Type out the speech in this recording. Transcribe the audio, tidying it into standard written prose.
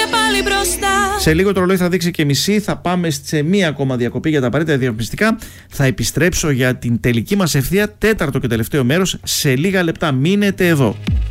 και πάλι μπροστά. Σε λίγο το ρολόι θα δείξει και μισή. Θα πάμε σε μία ακόμα διακοπή για τα απαραίτητα διαφημιστικά. Θα επιστρέψω για την τελική μας ευθεία, τέταρτο και τελευταίο μέρος, σε λίγα λεπτά. Μείνετε εδώ.